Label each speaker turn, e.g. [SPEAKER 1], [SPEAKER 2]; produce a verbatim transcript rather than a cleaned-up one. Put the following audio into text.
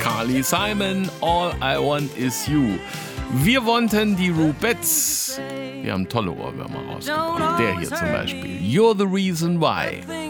[SPEAKER 1] Carly Simon, All I Want Is You. Wir wollten die Rubettes. Wir haben tolle Ohrwürmer rausgebracht. Der hier zum Beispiel. You're the Reason Why.